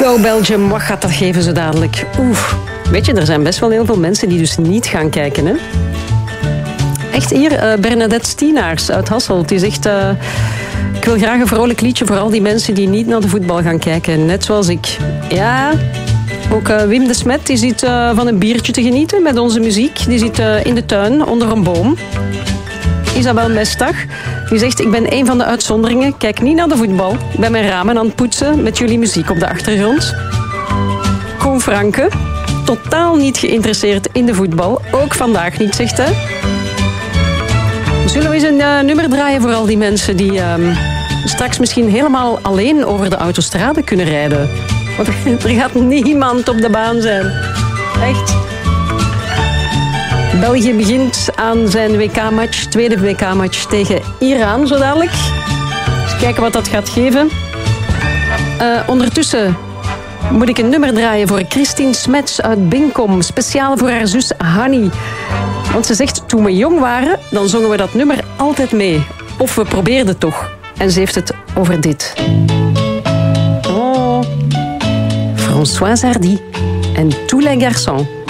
Go Belgium, wat gaat dat geven zo dadelijk? Weet je, er zijn best wel heel veel mensen die dus niet gaan kijken, hè? Echt hier, Bernadette Stienaars uit Hasselt, die zegt... ik wil graag een vrolijk liedje voor al die mensen die niet naar de voetbal gaan kijken, net zoals ik. Ja, ook Wim de Smet die zit van een biertje te genieten met onze muziek. Die zit in de tuin onder een boom. Isabel Mestag, die zegt... ik ben een van de uitzonderingen, kijk niet naar de voetbal. Ik ben mijn ramen aan het poetsen met jullie muziek op de achtergrond. Koen Franke, totaal niet geïnteresseerd in de voetbal. Ook vandaag niet, zegt hij. Zullen we eens een nummer draaien voor al die mensen die straks misschien helemaal alleen over de autostrade kunnen rijden? Want er gaat niemand op de baan zijn. Echt. België begint aan zijn WK-match, tweede WK-match tegen Iran zo dadelijk. Eens kijken wat dat gaat geven. Ondertussen moet ik een nummer draaien voor Christine Smets uit Binkom. Speciaal voor haar zus Hanny. Want ze zegt, toen we jong waren, dan zongen we dat nummer altijd mee. Of we probeerden het toch. En ze heeft het over dit. Oh, Françoise Hardy en Tous les garçons.